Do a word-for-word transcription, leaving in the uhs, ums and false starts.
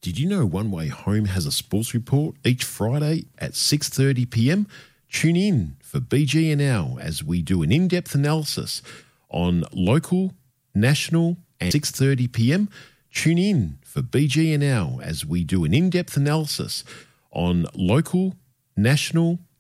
Did you know One Way Home has a sports report each Friday at six thirty p m? Tune in for B G N L as we do an in-depth analysis on local, national and six thirty p m. Tune in for B G N L as we do an in-depth analysis on local, national